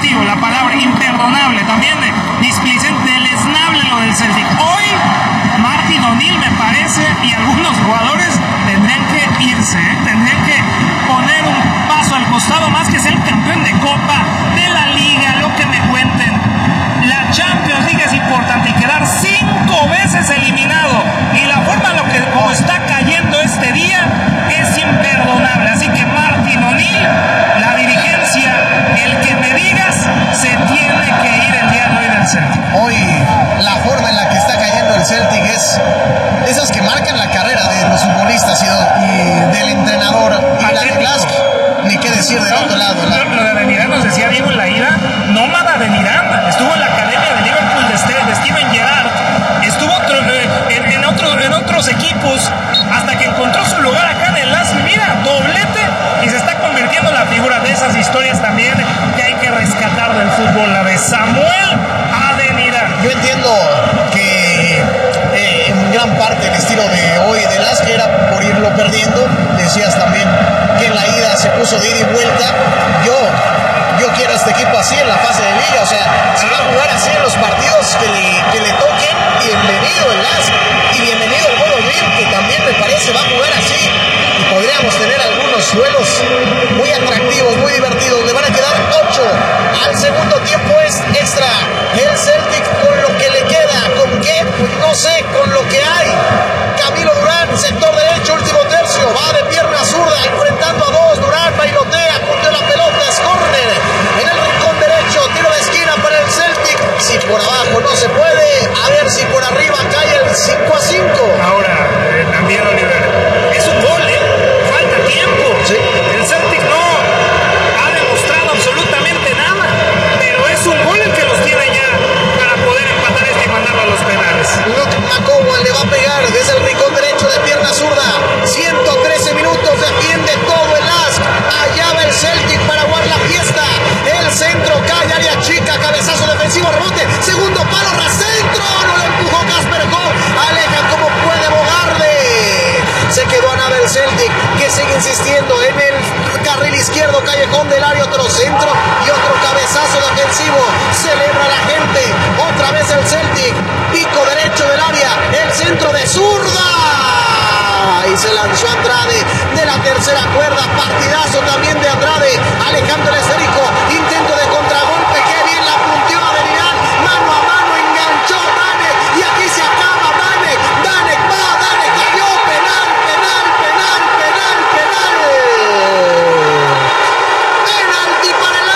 contigo, la palabra imperdonable, también displicente, deleznable lo del Celtic. Hoy Martin O'Neill me parece, y algunos jugadores tendrían que irse, tendrían que poner un paso al costado, más que ser campeón de Copa, de la Liga, lo que me cuenten. La Champions League es importante y quedar 5 veces eliminado y la forma en la que como está cayendo este día es imperdonable. Así que Martin O'Neill, la dirigencia, el que me digas, se tiene que ir el día de hoy del Celtic. Hoy la forma en la que está cayendo el Celtic es esas que marcan la carrera de los futbolistas y del entrenador. Y la de Glasgow, ni qué decir del otro lado. Lo de Adeniran nos decía Diego en la ida, nómada de Adeniran, estuvo en la academia de Liverpool de Steven Gerrard, estuvo en otros equipos hasta que encontró su lugar acá en el Lask. Mira, doblete, y se está convirtiendo en la figura de esas historias también que hay que rescatar del fútbol, la de Samuel Adeniran. Yo entiendo que en gran parte el estilo de hoy de Lask era por irlo perdiendo. Decías también que en la ida se puso de ida y vuelta. Yo quiero a este equipo así en la fase de liga, o sea, si va a jugar así en los partidos que le toquen, bienvenido el Lask y bienvenido el Bodo Glimt, que también me parece va a jugar así, y podríamos tener algunos duelos muy atractivos, muy divertidos. Le van a quedar 8 al segundo tiempo, es extra. El Celtic con lo que le queda, ¿con qué? Pues no sé, con lo que hay. Camilo Durán, sector derecho, último tercio, va de pierna zurda, enfrentando a dos. Durán bailotea, punteó la pelota, es córner en el rincón derecho, tiro de esquina para el Celtic. Si por abajo no se puede, a ver si por arriba cae el 5-5. Ahora, también Oliver, es un gol, falta tiempo. Sí. El Celtic no ha demostrado absolutamente nada, pero es un gol el que los tiene ya para poder empatar este y mandarlo a los penales. Luke McCowan le va a pegar desde el rincón derecho de pierna zurda. 113 minutos, defiende todo el Lask. Allá va el Celtic para aguar la fiesta. El centro cae, área chica, cabezazo defensivo, rebote, segundo palo, rascentro, no le empujó Casper Hoff, aleja como puede Bogarde. Se quedó a nada el Celtic, que sigue insistiendo en el carril izquierdo, callejón del área, otro centro y otro cabezazo defensivo. Celebra la gente, otra vez el Celtic, pico derecho del área, el centro de zurda. Y se lanzó Andrade de la tercera cuerda, partidazo también de Andrade, alejando el esférico, intento de contragolpe, que bien la punteó Adeniran, mano a mano, enganchó Danek, y aquí se acaba Danek va, Danek cayó, penal, penalti para el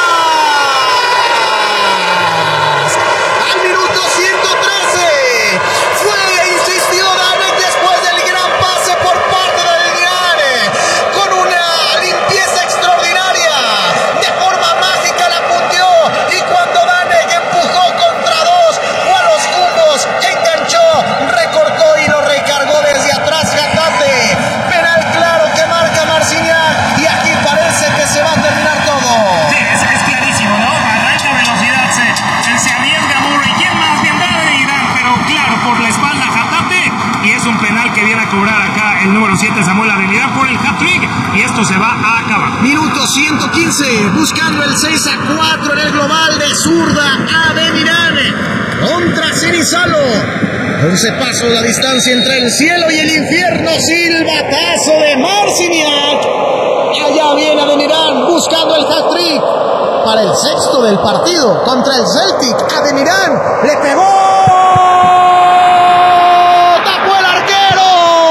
Lask, al minuto 113, insistió Danek después del gran pase por parte de Adeniran, con una limpieza extraordinaria, de forma mágica la punteó, y cuando Danek empujó contra dos, fue a los cubos, enganchó, recortó y lo recargó desde atrás Hatate. Penal claro que marca Marciniak, y aquí parece que se va a terminar todo. Sí, es clarísimo, ¿no? Arranca velocidad, se arriesga Murray. ¿Quién más? Vendrá de Irán, pero claro, por la espalda Hatate, y es un penal que viene a cobrar acá el número 7 Samuel Adeniran por el hat-trick, y esto se va a acabar. Minuto 115, buscando el 6-4 en el global de zurda Adeniran contra Sinisalo. 11 pasos la distancia entre el cielo y el infierno, silbatazo de Marciniak. Allá viene Adeniran buscando el hat-trick para el sexto del partido contra el Celtic. Adeniran le pegó. ¡Tapó el arquero!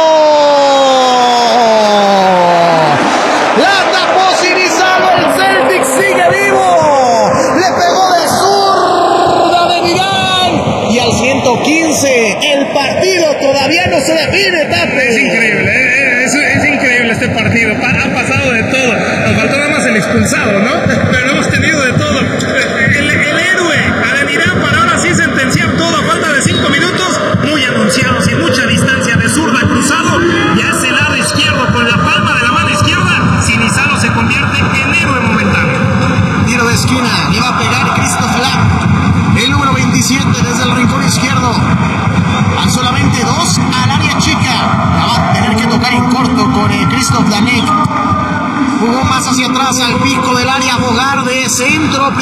La tapó Sinisalo, el Celtic sigue vivo. Le pegó de zurda Adeniran. Y al 115, el partido todavía no se define, Tape. Es increíble, es increíble este partido. Ha pasado de todo. Nos faltó nada más el expulsado, ¿no? Pero hemos tenido de todo. El héroe Adeniran para ahora sí sentenciar todo a falta de 5 minutos. Muy anunciado, sin mucha distancia, de zurda cruzado. Ya es el lado izquierdo con la palma de la mano izquierda. Sinisalo se convierte en héroe momentáneo. Tiro de esquina, le va a pegar Christoph Lapp, el número 27 desde el rincón izquierdo. A solamente 2 al área chica. La va a tener que tocar en corto con Christoph Danek. Jugó más hacia atrás al pico del área, Bogarde, centro.